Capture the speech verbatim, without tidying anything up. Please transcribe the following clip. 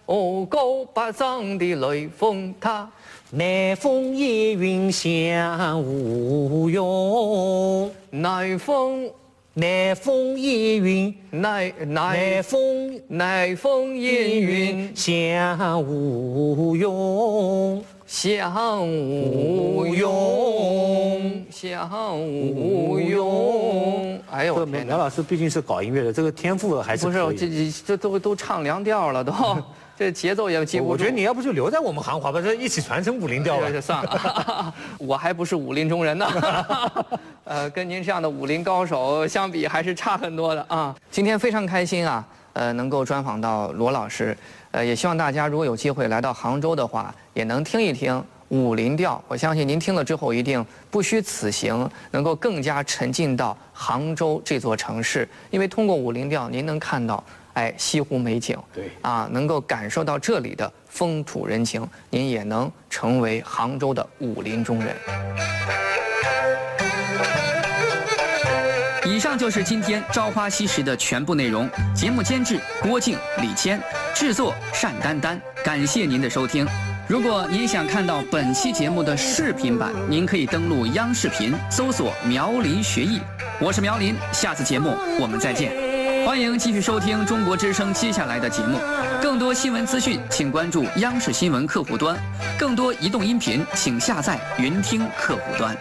哦，狗巴掌的雷峰塔， 南风夜云香雾涌， 南风南风夜云， 南南南风南风烟云香雾涌， 香雾涌，香雾涌。哎呦，天哪！ 苗老师毕竟是搞音乐的，这个天赋还是不是， 可以这这这都都唱凉调了，都这节奏也记不住。 我觉得你要不就留在我们行话吧，这一起传承武林调吧。 就算了，我还不是武林中人呢。呃，跟您这样的武林高手相比，还是差很多的啊。今天非常开心啊，呃，能够专访到罗老师，呃，也希望大家如果有机会来到杭州的话，也能听一听武林调。我相信您听了之后，一定不虚此行，能够更加沉浸到杭州这座城市，因为通过武林调，您能看到。哎，西湖美景， 对啊，能够感受到这里的风土人情，您也能成为杭州的武林中人。 以上就是今天《朝花夕拾》的全部内容。节目监制郭靖、李谦，制作单丹丹。感谢您的收听。如果您想看到本期节目的视频版，您可以登录央视频搜索“苗林学艺”。我是苗林，下次节目我们再见。欢迎继续收听中国之声接下来的节目。更多新闻资讯，请关注央视新闻客户端；更多移动音频，请下载云听客户端。